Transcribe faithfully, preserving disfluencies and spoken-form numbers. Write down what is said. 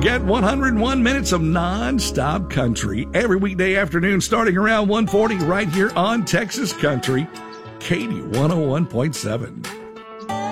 Get one hundred one minutes of non-stop country every weekday afternoon starting around one forty right here on Texas Country, Katy one oh one point seven.